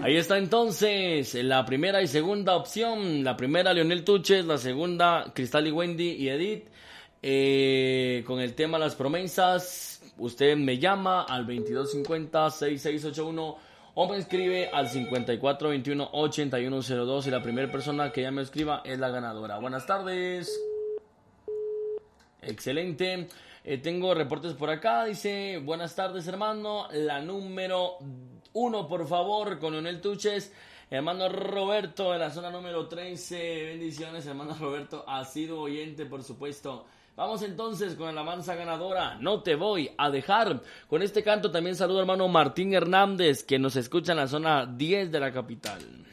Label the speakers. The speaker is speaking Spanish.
Speaker 1: Ahí está entonces la primera y segunda opción. La primera Leonel Tuches, la segunda Cristal y Wendy y Edith. Con el tema Las Promesas, usted me llama al 2250-6681 o me escribe al 5421-8102 y la primera persona que ya me escriba es la ganadora. Buenas tardes. Excelente. Tengo reportes por acá. Dice, buenas tardes, hermano. La número 1, por favor, con Leonel Tuches. Hermano Roberto, de la zona número 13. Bendiciones, hermano Roberto. Ha sido oyente, por supuesto. Vamos entonces con la alabanza ganadora. No te voy a dejar. Con este canto también saludo, hermano Martín Hernández, que nos escucha en la zona 10 de la capital.